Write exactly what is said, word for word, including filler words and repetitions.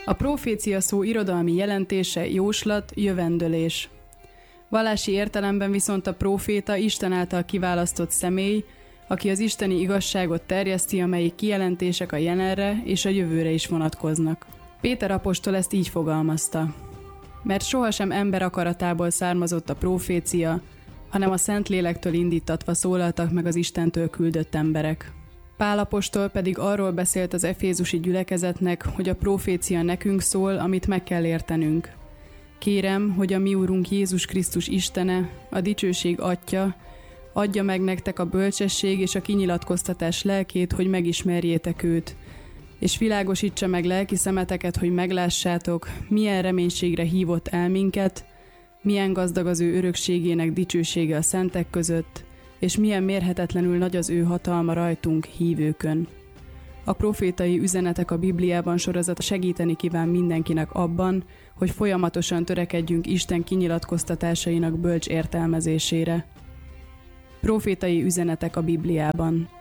A profécia szó irodalmi jelentése jóslat, jövendőlés. Vallási értelemben viszont a próféta Isten által kiválasztott személy, aki az isteni igazságot terjeszti, amelyik kijelentések a jelenre és a jövőre is vonatkoznak. Péter apostol ezt így fogalmazta: mert sohasem ember akaratából származott a profécia, hanem a Szentlélektől indítatva szólaltak meg az Istentől küldött emberek. Pál apostol pedig arról beszélt az efézusi gyülekezetnek, hogy a profécia nekünk szól, amit meg kell értenünk. Kérem, hogy a mi Úrunk Jézus Krisztus Istene, a dicsőség Atya, adja meg nektek a bölcsesség és a kinyilatkoztatás lelkét, hogy megismerjétek őt, és világosítsa meg lelki szemeteket, hogy meglássátok, milyen reménységre hívott el minket, milyen gazdag az ő örökségének dicsősége a szentek között, és milyen mérhetetlenül nagy az ő hatalma rajtunk, hívőkön. A profétai üzenetek a Bibliában sorozata segíteni kíván mindenkinek abban, hogy folyamatosan törekedjünk Isten kinyilatkoztatásainak bölcs értelmezésére. Profétai üzenetek a Bibliában.